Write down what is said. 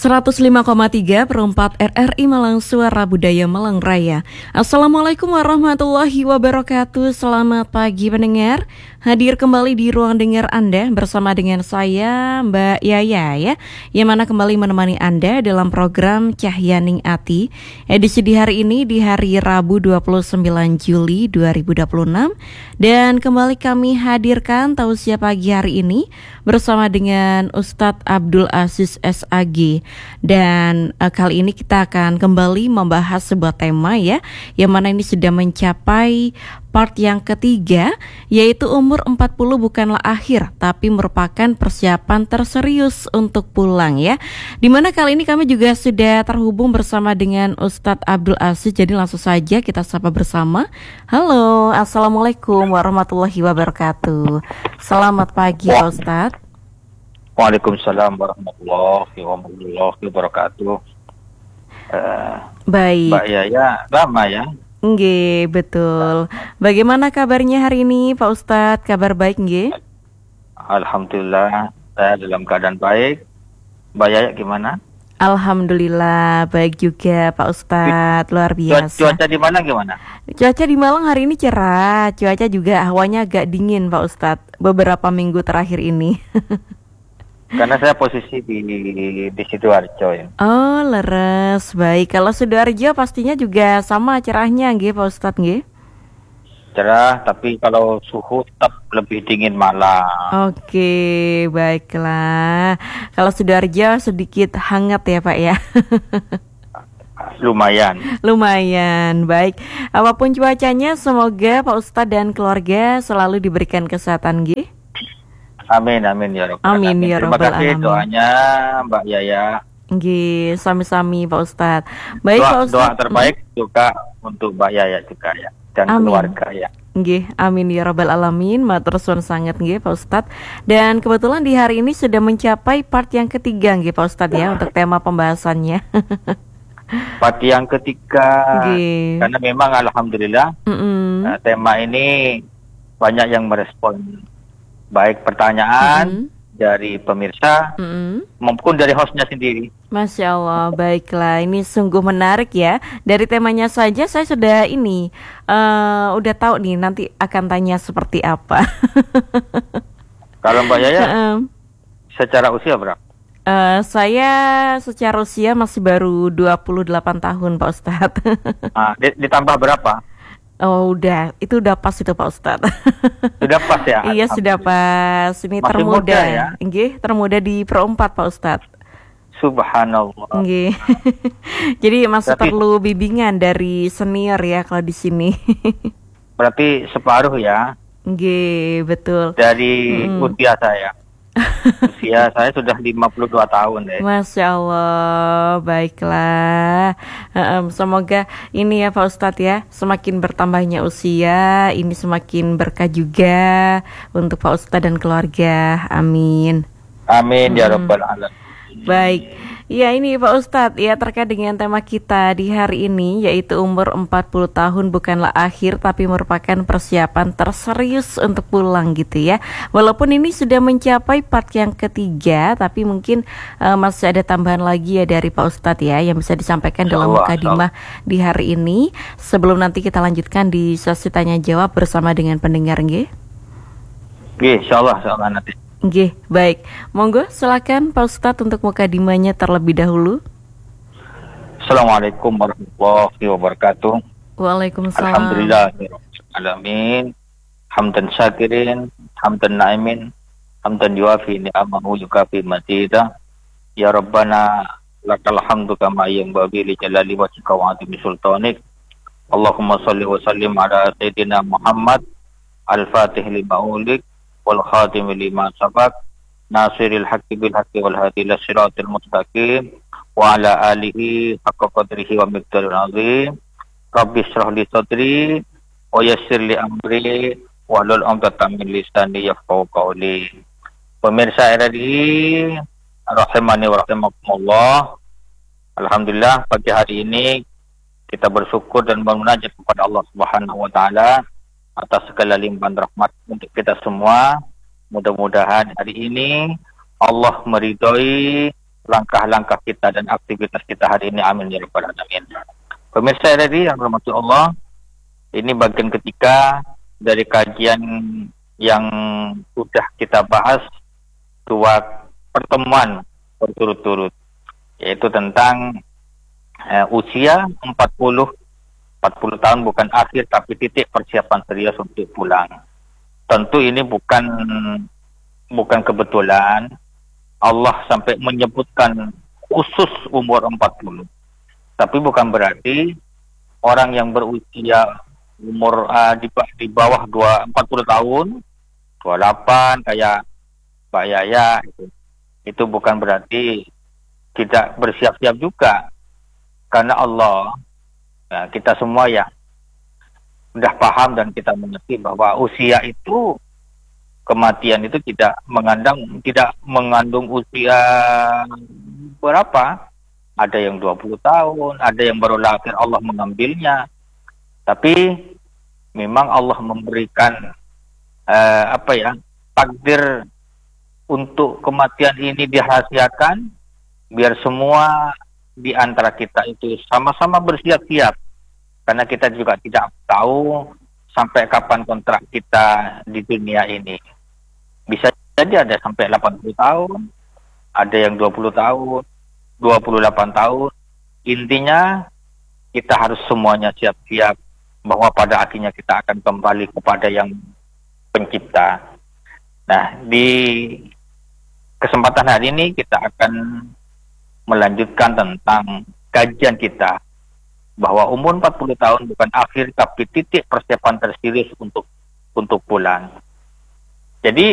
105,3 per 4 RRI Malang, Suara Budaya Malang Raya. Assalamualaikum warahmatullahi wabarakatuh. Selamat pagi pendengar. Hadir kembali di ruang dengar Anda bersama dengan saya Mbak Yaya ya, yang mana kembali menemani Anda dalam program Cahyaning Ati. Edisi di hari ini di hari Rabu 29 Juli 2026. Dan kembali kami hadirkan tausiah pagi hari ini bersama dengan Ustadz Abdul Aziz SAG. Dan kali ini kita akan kembali membahas sebuah tema ya, yang mana ini sudah mencapai part yang ketiga, yaitu umur 40 bukanlah akhir, tapi merupakan persiapan terserius untuk pulang ya. Dimana kali ini kami juga sudah terhubung bersama dengan Ustadz Abdul Aziz. Jadi langsung saja kita sapa bersama. Halo, Assalamualaikum warahmatullahi wabarakatuh. Selamat pagi Pak Ustadz. Waalaikumsalam warahmatullahi wabarakatuh. Baik. Mbak Yaya, lama ya? Nggih, betul. Bagaimana kabarnya hari ini Pak Ustadz? Kabar baik nggih? Alhamdulillah, saya dalam keadaan baik. Mbak Yaya gimana? Alhamdulillah, baik juga Pak Ustadz, luar biasa. Cuaca di mana gimana? Cuaca di Malang hari ini cerah, cuaca juga hawanya agak dingin Pak Ustadz, beberapa minggu terakhir ini. Karena saya posisi di Sidoarjo ya. Oh, leres. Baik, kalau Sidoarjo pastinya juga sama cerahnya nggih Pak Ustadz nggih? Cerah, tapi kalau suhu tetap lebih dingin malam. Oke, baiklah. Kalau Sidoarjo sedikit hangat ya Pak ya. Lumayan. Lumayan, baik. Apapun cuacanya, semoga Pak Ustadz dan keluarga selalu diberikan kesehatan nggih. Amin, amin ya Rabbal Amin ya Terima Rabbal kasih alamin. doanya Mbak Yaya. Nggih, sami-sami Pak Ustadz. Baik Pak Ustadz. Doa terbaik juga untuk Mbak Yaya juga ya, dan Amin. keluarga ya. Nggih, amin ya Rabbal alamin. Matur suwun sangat nggih Pak Ustadz. Dan kebetulan di hari ini sudah mencapai part yang ketiga nggih Pak Ustadz ya, untuk tema pembahasannya. Part yang ketiga, Nggih. karena memang alhamdulillah tema ini banyak yang merespon, baik pertanyaan dari pemirsa maupun dari hostnya sendiri. Masya Allah, baiklah. Ini sungguh menarik ya. Dari temanya saja saya sudah udah tahu nih nanti akan tanya seperti apa. Kalau Mbak Yaya secara usia berapa? Saya secara usia masih baru 28 tahun Pak Ustadz. Ditambah berapa? Oh itu udah pas itu Pak Ustadz. Sudah pas ya? Iya sudah pas. Ini masih termuda muda, ya? Nggih, termuda di Pro 4 Pak Ustadz. Subhanallah. Nggih. Jadi masih perlu bimbingan dari senior ya kalau di sini. Berarti separuh ya? Nggih, betul. Dari usia saya. Usia saya sudah 52 tahun deh. Masya Allah, baiklah. Semoga ini ya Pak Ustadz ya, semakin bertambahnya usia, ini semakin berkah juga untuk Pak Ustadz dan keluarga. Amin. Amin ya Rabbal alamin. Baik, ya ini Pak Ustadz ya, terkait dengan tema kita di hari ini, yaitu umur 40 tahun bukanlah akhir tapi merupakan persiapan terserius untuk pulang gitu ya. Walaupun ini sudah mencapai part yang ketiga, tapi mungkin masih ada tambahan lagi ya dari Pak Ustadz ya, yang bisa disampaikan dalam mukadimah di hari ini, sebelum nanti kita lanjutkan di sesi tanya jawab bersama dengan pendengar nggih. Insyaallah nanti. Nggih, baik. Monggo silakan Pak Ustadz untuk mukadimahnya terlebih dahulu. Assalamualaikum warahmatullahi wabarakatuh. Waalaikumsalam. Alhamdulillahirrahmanirrahim. Hamdan syakirin, hamdan na'imin, hamdan yuafi ni'amahu yukafi mazida. Ya Rabbana lakal hamdu kama yanbaghi li jalali wajhika wa 'azimi sultanik. Allahumma shalli wa sallim ala sayyidina Muhammad al-Fatih lima ulik wal khatim lima sabaq nasiril haqqi bil haqqi wal hadi ila siratil mustaqim wa ala alihi haqqa qadrihi wa miqdaril azim. Rabbi shrah li sadri wa yassir li amri wa hlul 'uqdatam min lisani yafqahu qawli. Pemirsa RRI rahimani wa rahimakumullah. Alhamdulillah pagi hari ini kita bersyukur dan bermunajat kepada Allah Subhanahu wa taala atas segala limpahan rahmat untuk kita semua. Mudah-mudahan hari ini Allah meridhoi langkah-langkah kita dan aktivitas kita hari ini. Amin ya rabbal alamin. Pemirsa RRI yang dirahmati Allah, ini bagian ketiga dari kajian yang sudah kita bahas 2 pertemuan berturut-turut, yaitu tentang usia 40 tahun bukan akhir tapi titik persiapan serius untuk pulang. Tentu ini bukan kebetulan Allah sampai menyebutkan khusus umur 40. Tapi bukan berarti orang yang berusia umur di bawah 40 tahun, 28 kayak Pak Yaya itu bukan berarti tidak bersiap-siap juga. Karena Allah, ya, kita semua ya sudah paham dan kita mengerti bahwa usia itu, kematian itu tidak mengandung usia berapa. Ada yang 20 tahun, ada yang baru lahir Allah mengambilnya. Tapi memang Allah memberikan takdir untuk kematian ini dirahasiakan biar semua di antara kita itu sama-sama bersiap-siap, karena kita juga tidak tahu sampai kapan kontrak kita di dunia ini. Bisa jadi ada sampai 80 tahun, ada yang 20 tahun, 28 tahun. Intinya kita harus semuanya siap-siap bahwa pada akhirnya kita akan kembali kepada yang pencipta. Nah, di kesempatan hari ini kita akan melanjutkan tentang kajian kita bahwa umur 40 tahun bukan akhir tapi titik persiapan terserius untuk pulang. Jadi